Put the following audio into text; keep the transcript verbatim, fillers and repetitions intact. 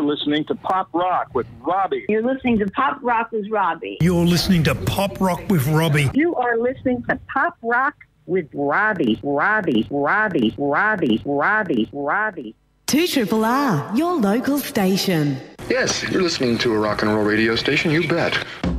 listening to Pop Rock with Robbie. You're listening to Pop Rock with Robbie. You're listening to Pop Rock with Robbie. You are listening to Pop Rock with Robbie, Robbie, Robbie, Robbie, Robbie, Robbie. two Triple R, your local station. Yes, you're listening to a rock and roll radio station, you bet.